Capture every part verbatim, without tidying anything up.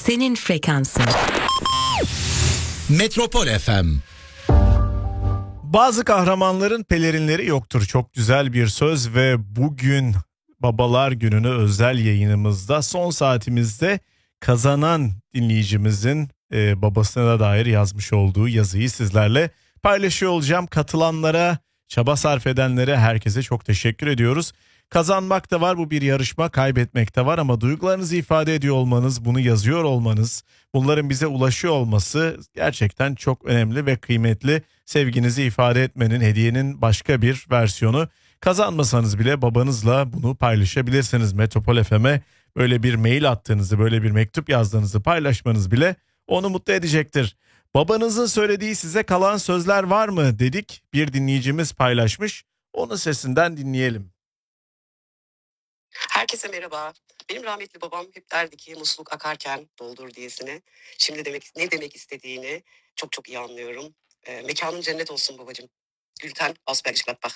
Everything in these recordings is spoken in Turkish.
senin frekansın. Metropol F M. Bazı kahramanların pelerinleri yoktur. Çok güzel bir söz ve bugün Babalar Günü'nü özel yayınımızda son saatimizde kazanan dinleyicimizin e, babasına dair yazmış olduğu yazıyı sizlerle paylaşıyor olacağım. Katılanlara, çaba sarf edenlere, herkese çok teşekkür ediyoruz. Kazanmak da var, bu bir yarışma, kaybetmek de var ama duygularınızı ifade ediyor olmanız, bunu yazıyor olmanız, bunların bize ulaşıyor olması gerçekten çok önemli ve kıymetli. Sevginizi ifade etmenin, hediyenin başka bir versiyonu. Kazanmasanız bile babanızla bunu paylaşabilirsiniz. Metropol F M'e böyle bir mail attığınızı, böyle bir mektup yazdığınızı paylaşmanız bile onu mutlu edecektir. Babanızın söylediği size kalan sözler var mı dedik. Bir dinleyicimiz paylaşmış. Onun sesinden dinleyelim. Herkese merhaba. Benim rahmetli babam hep derdi ki musluk akarken doldur diyesine. Şimdi demek ne demek istediğini çok çok iyi anlıyorum. E, mekanın cennet olsun babacığım. Gülten Asperglattbach.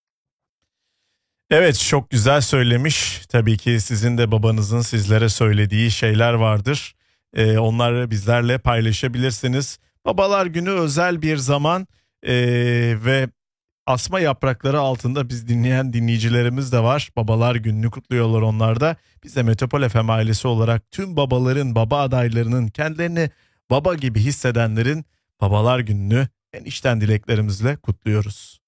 Evet, çok güzel söylemiş. Tabii ki sizin de babanızın sizlere söylediği şeyler vardır. Ee, onları bizlerle paylaşabilirsiniz. Babalar Günü özel bir zaman ee, ve asma yaprakları altında biz dinleyen dinleyicilerimiz de var. Babalar Günü'nü kutluyorlar onlar da. Biz de Metropol F M ailesi olarak tüm babaların, baba adaylarının, kendilerini baba gibi hissedenlerin Babalar Günü'nü en içten dileklerimizle kutluyoruz.